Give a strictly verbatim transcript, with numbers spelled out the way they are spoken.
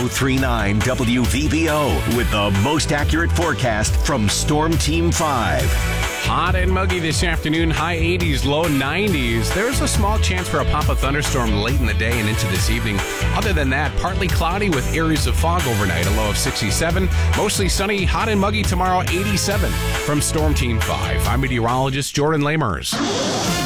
three nine W V B O with the most accurate forecast from Storm Team five. Hot and muggy this afternoon, high eighties, low nineties. There's a small chance for a pop-up thunderstorm late in the day and into this evening. Other than that, partly cloudy with areas of fog overnight, a low of sixty-seven. Mostly sunny, hot and muggy tomorrow, eighty-seven. From Storm Team five, I'm meteorologist Jordan Lamers.